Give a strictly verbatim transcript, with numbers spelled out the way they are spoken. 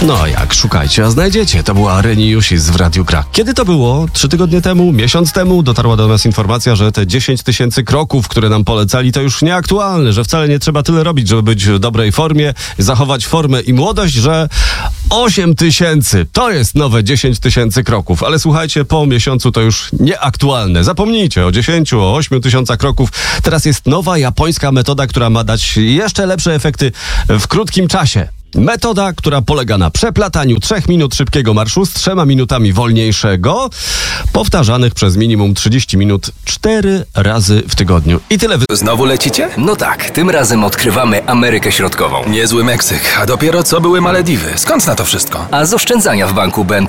No jak, szukajcie, a znajdziecie. To była Reni Jusis w Radiu Krak. Kiedy to było? Trzy tygodnie temu? Miesiąc temu? Dotarła do nas informacja, że te dziesięć tysięcy kroków, które nam polecali, to już nieaktualne, że wcale nie trzeba tyle robić, żeby być w dobrej formie, zachować formę i młodość, że osiem tysięcy to jest nowe dziesięć tysięcy kroków. Ale słuchajcie, po miesiącu to już nieaktualne. Zapomnijcie o dziesięciu, o ośmiu tysiącach kroków. Teraz jest nowa japońska metoda, która ma dać jeszcze lepsze efekty w krótkim czasie. Metoda, która polega na przeplataniu trzech minut szybkiego marszu z trzema minutami wolniejszego, powtarzanych przez minimum trzydzieści minut cztery razy w tygodniu. I tyle. Wy... Znowu lecicie? No tak, tym razem odkrywamy Amerykę Środkową. Niezły Meksyk, a dopiero co były Malediwy. Skąd na to wszystko? A z oszczędzania w banku B N